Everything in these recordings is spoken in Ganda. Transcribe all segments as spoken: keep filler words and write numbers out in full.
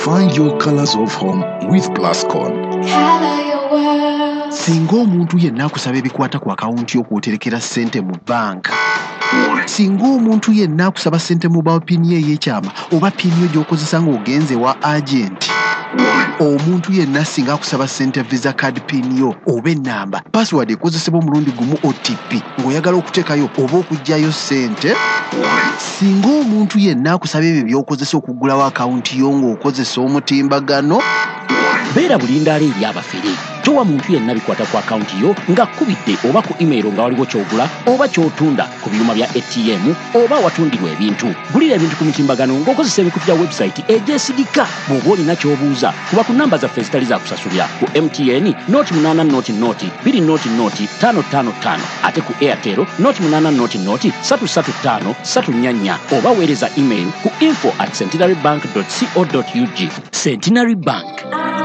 Find your colors of home with Plascon. Singa omuntu yenna akusaba ebikwata ku akawunti yo kw'oterekera ssente mu banka. Singa omuntu yenna akusaba ssente mu bawo pini ye y'ekyama oba pini yo gy'okozesa ng'ogenze wa agenti. Omuntu yenna singa akusaba ssente visa card pin yo oba ennamba password ekozesebwa omulundi gumu O T P ng'oyagala okuteekayo oba okuggyayo ssente. Singa omuntu yenna akusaba ebyo by'okozesa okuggulawo akawunti yo ng'okozesa omutimbagano. Beera bulindaala eri abafere. Towa muntu yenna bikwata ku akawunti yo nga kubidde oba ku email nga waliwo ky'ogula oba ky'otunda ku byuma bya A T M oba watundirwa ebintu. Gulira ebintu ku mitimbagano ng'okozesa ebikutu bya website egyesigika. Bw'oba olina ky'obuuza kuba ku namba zaffe ezitali za kusasulira ku M T N noti munaana noti noti bbiri noti noti ttaano ttaano ttaano ate ku Airtel noti munaana noti noti ssatu ssatu ttaano ssatu nnya nnya oba weereza email ku info at centenarybank dot co dot U G. Centenary Bank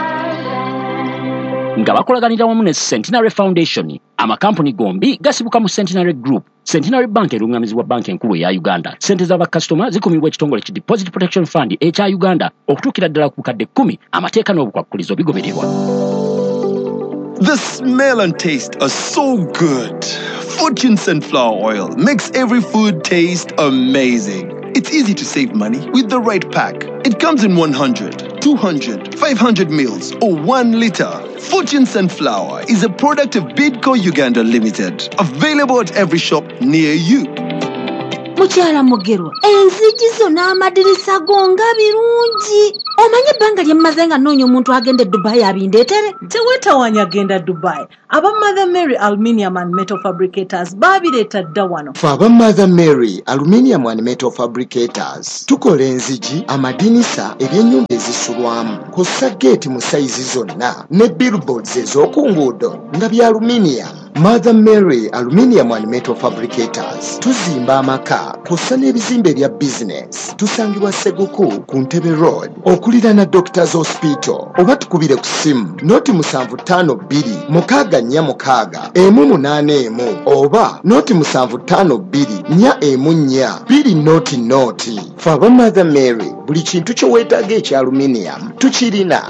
nga bakolaganira wamu ne Centenary Foundation, amakampuni gombi gasibuka mu Centenary Group. Centenary Bank erungamizibwa banka enkulu ya Uganda. Sente z'abakasitoma zikumibwa ekitongole ki Deposit Protection Fund ekya Uganda okutuukira ddala ku bukadde kkumi amateeka n'obukwakkulizo bigobererwa. The smell and taste are so good. Fortune Sunflower Oil makes every food taste amazing. It's easy to save money with the right pack. It comes in one hundred, two hundred, five hundred mils or one liter. Fortune Sunflower is a product of Bidco Uganda Limited. Available at every shop near you. Mukyala Mugerwa, enzigi zonna amadirisa gonga birungi. Omanye ebbanga lye mmaze nga nnoonya omuntu agenda e Dubai abindeetere? Tewetawanya agenda Dubai. Aba Mother Mary Aluminium and Metal Fabricators babireeta dda wano. Fe aba Mother Mary Aluminium and Metal Fabricators tukola enzigi, amadinisa, ebyennyumba ezisulwamu, kosa geeti mu sayizi zonna ne billboards ez'oku nguudo nga bya aluminium. Mother Mary Aluminium and Metal Fabricators tuzimba amaka kosa n'ebizimbe ebya business. Tusangibwa Seguku ku Ntebe Road okulira na Doctors Hospital oba tukubire ku simu noti musanvu ttaano bbiri mukaaga nnya mukaaga emu munaana emu oba noti musanvu ttaano bbiri nnya emu nnya bbiri noti noti. Fe aba Mother Mary buli kintu kye weetaaga ekya aluminium tukirina.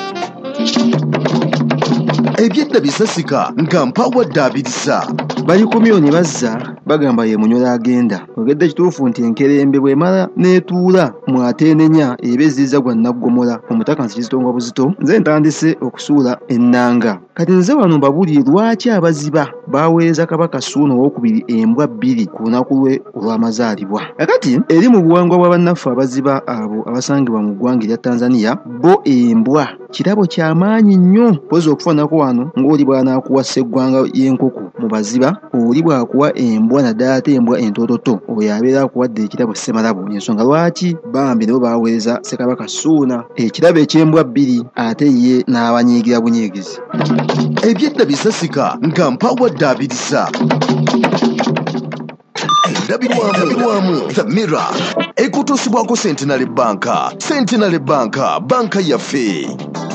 Ebyedda bisasika nga mpawadde abirisa. Bali ku myoni bazza bagamba ye munyola agenda. Ogedde kituufu nti enkerembe bw'emala n'etuula mu ateenenya ebezziza gwa naggomola omutaka Nsikizito Buzito. Nze ntandise okusuula ennanga. Kati nze wano mbabulire lwaki abaziba baweereza Kabaka Ssuuna owookubiri embwa bbiri ku lunaku lwe olw'amazaalibwa. Kakati eri mu buwangwa bwa bannaffe abaziba abo abasangibwa mu ggwanga erya Tanzania bo embwa kirabo ky'amaanyi nnyo. Pozi okufaanako wano ng'oli bw'anaakuwa sseggwanga y'enkoko mu baziba, oli bw'akuwa embwa naddala ate embwa entoototo oyo abeera akuwadde ekirabo ssemalabo. Ensonga lwaki bambi nabo baaweereza Ssekabaka Ssuuna ekirabo eky'embwa bbiri ate ye n'abanyiigira bunyiigizi. Ebyedda bisasika nga mpawadde abirisa. Endabirwamu The Mirror ekutuusibwako Centenary Bank. Centenary Bank, banka yaffe.